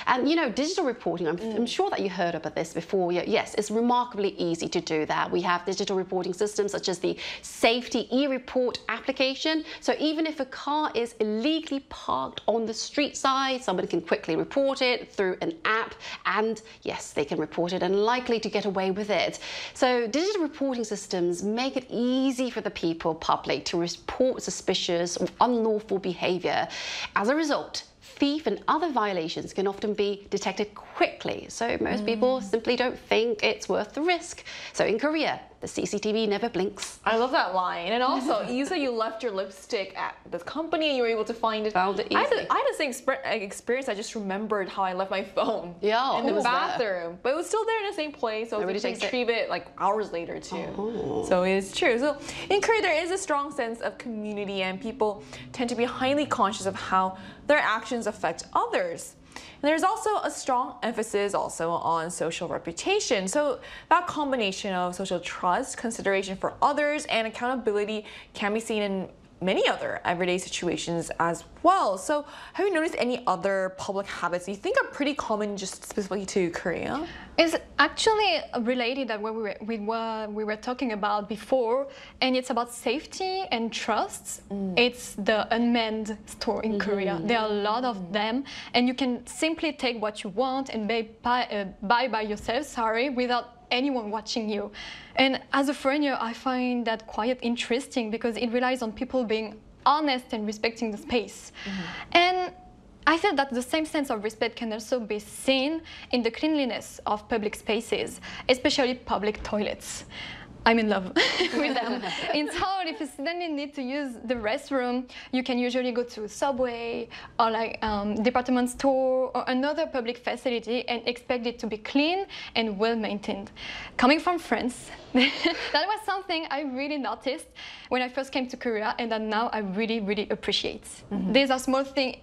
And digital reporting, I'm sure that you heard about this before. Yes, it's remarkably easy to do that. We have digital reporting systems such as the Safety e-report application. So even if a car is illegally parked on the street side, somebody can quickly report it through an app, and yes, they can report it and likely to get away with it. So digital reporting systems make it easy for the public to report suspicious or unlawful behavior. As a result, thief and other violations can often be detected quickly, so most people simply don't think it's worth the risk. So in Korea, the CCTV never blinks. I love that line. And also, you said you left your lipstick at the company and you were able to find it. Found it easily. I had the same experience. I just remembered how I left my phone in the bathroom. But it was still there in the same place, so I was able to retrieve it like hours later too. So it's true. So in Korea, there is a strong sense of community, and people tend to be highly conscious of how their actions affect others. And there's also a strong emphasis on social reputation. So that combination of social trust, consideration for others, and accountability can be seen in many other everyday situations as well. So have you noticed any other public habits you think are pretty common just specifically to Korea? It's actually related to what we were talking about before, and it's about safety and trust. It's the unmanned store in Korea. There are a lot of them, and you can simply take what you want and buy by yourself, without anyone watching you. And as a foreigner, I find that quite interesting because it relies on people being honest and respecting the space. And I feel that the same sense of respect can also be seen in the cleanliness of public spaces, especially public toilets. I'm in love with them. In Seoul, if you suddenly need to use the restroom, you can usually go to a subway or department store or another public facility and expect it to be clean and well maintained. Coming from France, that was something I really noticed when I first came to Korea, and that now I really, really appreciate. These are small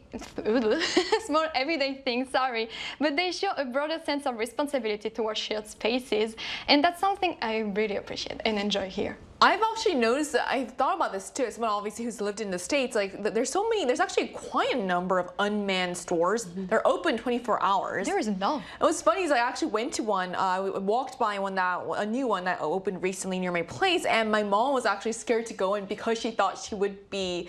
everyday things, but they show a broader sense of responsibility towards shared spaces, and that's something I really appreciate and enjoy here. I've actually noticed that I've thought about this too, as someone obviously who's lived in the States, there's actually quite a number of unmanned stores. They're open 24 hours. There is none. What's funny is I actually went to one, I walked by a new one that opened recently near my place, and my mom was actually scared to go in because she thought she would be,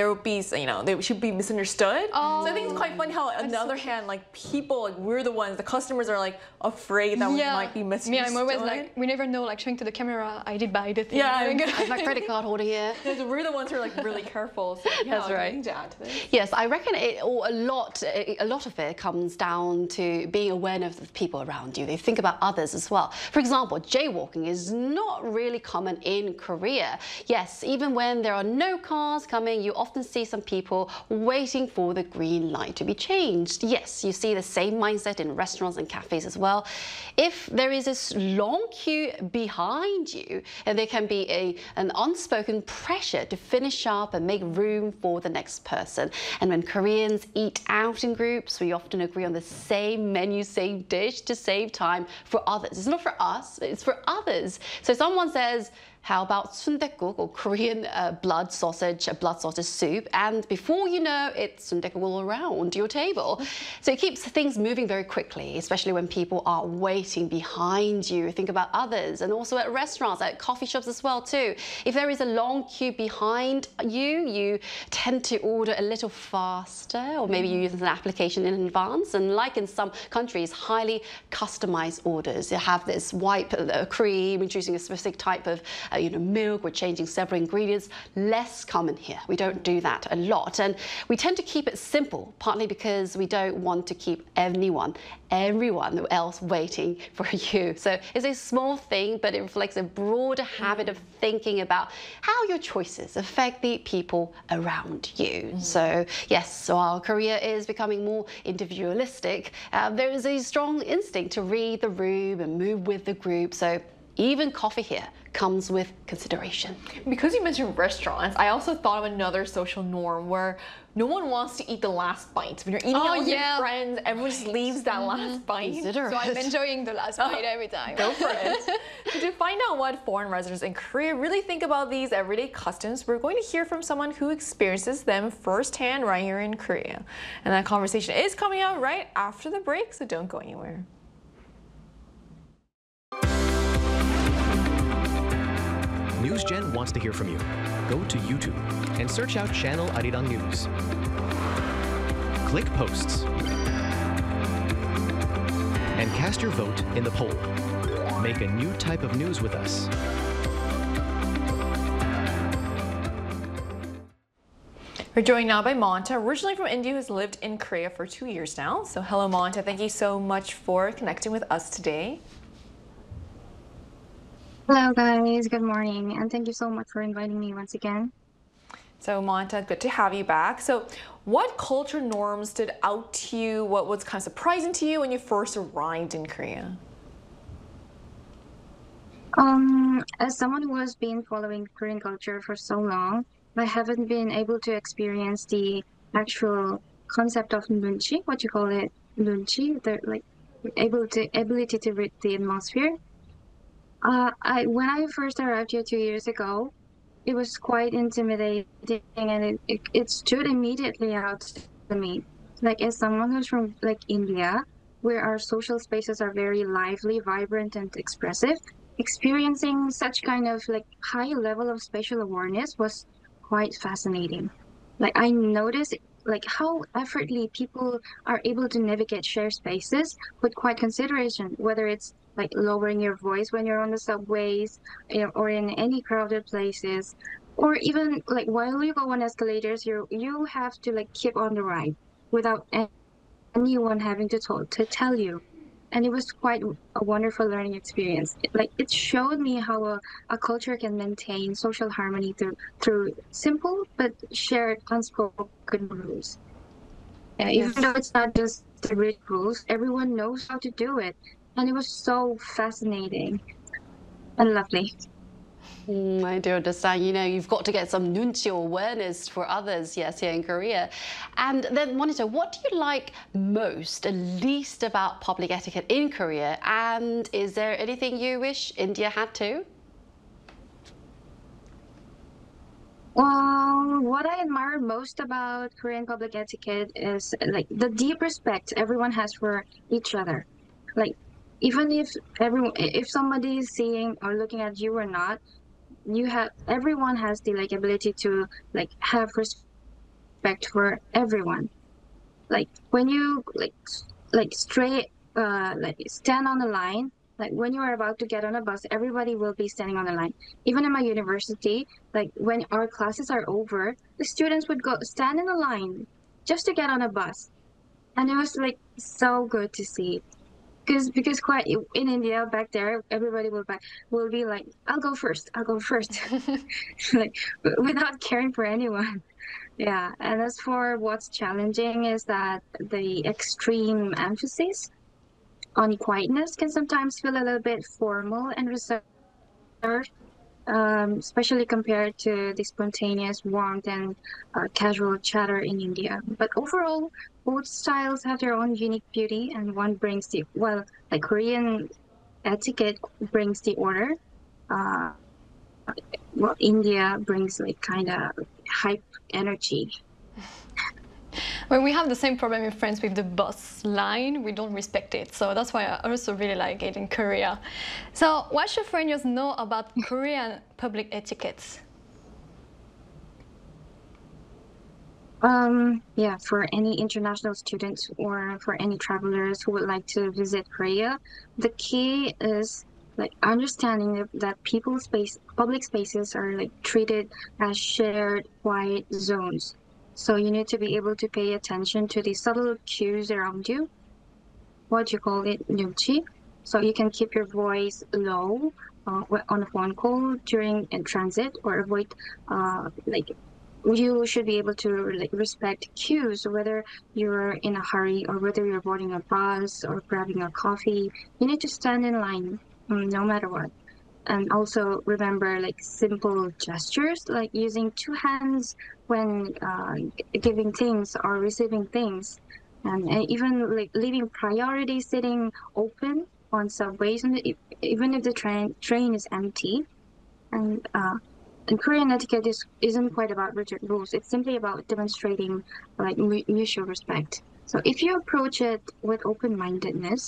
she'd be misunderstood. So I think it's quite funny how on the other hand, people, we're the ones, the customers are afraid that we might be misunderstood. I'm always we never know, showing to the camera, I did buy the thing. I have my credit card holder here. We're the ones who are really careful. So, that's right. To add to this. Yes, I reckon a lot of it comes down to being aware of the people around you. They think about others as well. For example, jaywalking is not really common in Korea. Yes, even when there are no cars coming, you often see some people waiting for the green light to be changed. Yes, you see the same mindset in restaurants and cafes as well. If there is this long queue behind you, and there can be an unspoken pressure to finish up and make room for the next person. And when Koreans eat out in groups, we often agree on the same menu, same dish to save time for others. It's not for us, it's for others. So someone says, how about sundaegook, or Korean blood sausage soup? And before you know, it's sundaegook all around your table. So it keeps things moving very quickly, especially when people are waiting behind you. Think about others, and also at restaurants, at coffee shops as well too. If there is a long queue behind you, you tend to order a little faster, or maybe you use an application in advance. And like in some countries, highly customized orders. You have this white cream, introducing a specific type of milk, we're changing several ingredients. Less common here. We don't do that a lot. And we tend to keep it simple, partly because we don't want to keep everyone else waiting for you. So it's a small thing, but it reflects a broader habit of thinking about how your choices affect the people around you. So yes, while Korea is becoming more individualistic, there is a strong instinct to read the room and move with the group. So even coffee here comes with consideration. Because you mentioned restaurants, I also thought of another social norm where no one wants to eat the last bite. When you're eating out with your friends, everyone just leaves that last bite. So I'm enjoying the last bite every time. Go for it. So to find out what foreign residents in Korea really think about these everyday customs, we're going to hear from someone who experiences them firsthand right here in Korea. And that conversation is coming out right after the break, so don't go anywhere. NewsGen wants to hear from you. Go to YouTube and search out Channel Arirang News. Click Posts and cast your vote in the poll. Make a new type of news with us. We're joined now by Monta, originally from India, who's lived in Korea for 2 years now. So hello, Monta. Thank you so much for connecting with us today. Hello guys, good morning, and thank you so much for inviting me once again. So Monta, good to have you back. So what culture norms stood out to you? What was kind of surprising to you when you first arrived in Korea? As someone who has been following Korean culture for so long, I haven't been able to experience the actual concept of nunchi, what you call it, nunchi, the ability to read the atmosphere. When I first arrived here 2 years ago, it was quite intimidating, and it stood immediately out to me. Like, as someone who's from India, where our social spaces are very lively, vibrant, and expressive, experiencing such kind of high level of spatial awareness was quite fascinating. I noticed how effortlessly people are able to navigate shared spaces with quite consideration, whether it's lowering your voice when you're on the subways, or in any crowded places, or even while you go on escalators, you have to keep on the ride without anyone having to tell you. And it was quite a wonderful learning experience. It showed me how a culture can maintain social harmony through simple but shared unspoken rules. Even though it's not just the written rules, everyone knows how to do it. And it was so fascinating and lovely. I do understand. You've got to get some nunchi awareness for others, yes, here in Korea. And then, Monica, what do you like most and least about public etiquette in Korea? And is there anything you wish India had too? Well, what I admire most about Korean public etiquette is the deep respect everyone has for each other. Even if somebody is seeing or looking at you or not, everyone has the ability to have respect for everyone. When you stand on the line, when you are about to get on a bus, everybody will be standing on the line. Even in my university, when our classes are over, the students would go stand in the line just to get on a bus, and it was so good to see. Because quite in India back there, everybody will be like, I'll go first, without caring for anyone. Yeah, and as for what's challenging is that the extreme emphasis on quietness can sometimes feel a little bit formal and reserved, especially compared to the spontaneous warmth and casual chatter in India. But overall, both styles have their own unique beauty, and one brings Korean etiquette brings the order, India brings kind of hype energy. Well, we have the same problem in France with the bus line. We don't respect it. So that's why I also really like it in Korea. So what should foreigners know about Korean public etiquette? Yeah, for any international students or for any travelers who would like to visit Korea, the key is understanding that public spaces are treated as shared quiet zones. So you need to be able to pay attention to the subtle cues around you, what you call it, nunchi. So you can keep your voice low on a phone call during transit, or avoid you should be able to respect cues, whether you're in a hurry or whether you're boarding a bus or grabbing a coffee. You need to stand in line no matter what. and also remember like simple gestures, like using two hands when giving things or receiving things, and even like leaving priority sitting open on subways, and even if the train is empty. And Korean etiquette isn't quite about rigid rules. It's simply about demonstrating like mutual respect. So if you approach it with open-mindedness,